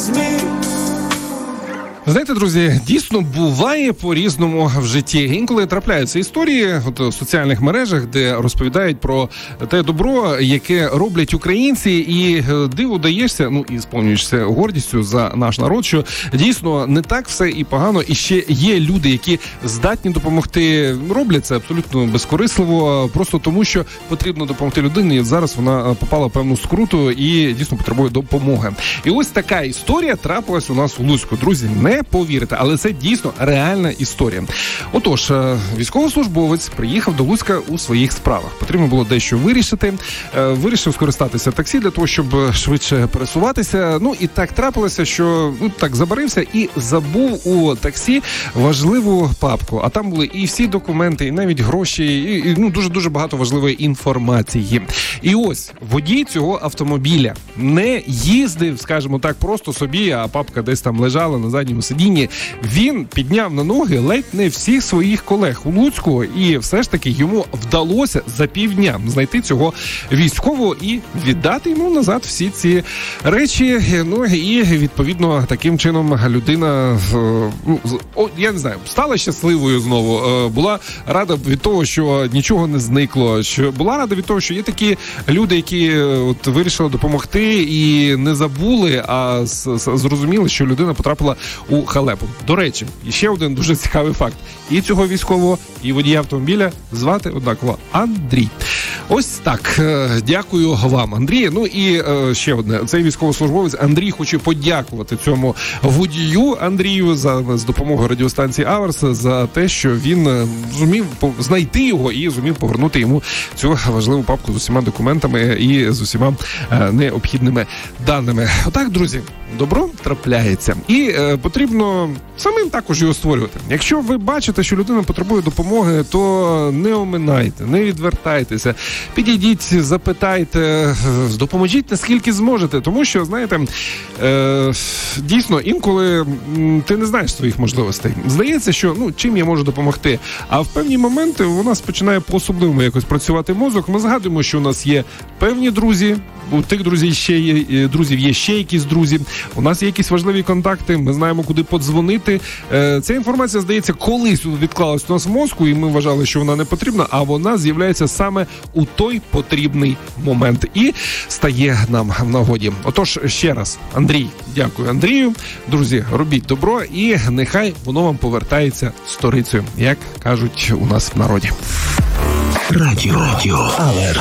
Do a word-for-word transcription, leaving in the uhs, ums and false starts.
Знаєте, друзі, дійсно буває по-різному в житті. Інколи трапляються історії от, в соціальних мережах, де розповідають про те добро, яке роблять українці, і диву даєшся, ну і сповнюєшся гордістю за наш народ, що дійсно не так все і погано, і ще є люди, які здатні допомогти. Роблять це абсолютно безкорисливо, просто тому, що потрібно допомогти людині, і зараз вона попала в певну скруту і дійсно потребує допомоги. І ось така історія трапилась у нас у Луцьку. Друзі, не повірите, але це дійсно реальна історія. Отож, військовослужбовець приїхав до Луцька у своїх справах. Потрібно було дещо вирішити. Вирішив скористатися таксі для того, щоб швидше пересуватися. Ну і так трапилося, що ну, так забарився і забув у таксі важливу папку. А там були і всі документи, і навіть гроші, і, і ну, дуже-дуже багато важливої інформації. І ось водій цього автомобіля не їздив, скажімо так, просто собі, а папка десь там лежала на задньому сидінні. Він підняв на ноги ледь не всіх своїх колег у Луцьку, і все ж таки йому вдалося за півдня знайти цього військового і віддати йому назад всі ці речі. Ну і відповідно таким чином людина, ну, о, я не знаю, стала щасливою знову. Була рада від того, що нічого не зникло. Що була рада від того, що є такі люди, які от вирішили допомогти і не забули, а зрозуміли, що людина потрапила у халепу. До речі, ще один дуже цікавий факт. І цього військового, і водія автомобіля звати однаково Андрій. Ось так. Дякую вам, Андрій. Ну і е, ще одне. Цей військовослужбовець Андрій хоче подякувати цьому водію Андрію за з допомогою радіостанції Аверс за те, що він зумів знайти його і зумів повернути йому цю важливу папку з усіма документами і з усіма е, необхідними даними. Отак, друзі, добро трапляється. І е, потрібно самим також його створювати. Якщо ви бачите, що людина потребує допомоги, то не оминайте, не відвертайтеся. Підійдіть, запитайте, допоможіть наскільки зможете. Тому що, знаєте, е, дійсно, інколи ти не знаєш своїх можливостей. Здається, що, ну, чим я можу допомогти. А в певні моменти у нас починає по-особливому якось працювати мозок. Ми згадуємо, що у нас є певні друзі, у тих друзів ще є, друзів є ще якісь друзі. У нас є якісь важливі контакти, ми знаємо, куди подзвонити. Е, ця інформація, здається, колись відклалась у нас в мозку, і ми вважали, що вона не потрібна, а вона з'являється саме у той потрібний момент і стає нам в нагоді. Отож, ще раз, Андрій, дякую Андрію. Друзі, робіть добро і нехай воно вам повертається сторицею, як кажуть у нас в народі. Радіо. Радіо. Аверс.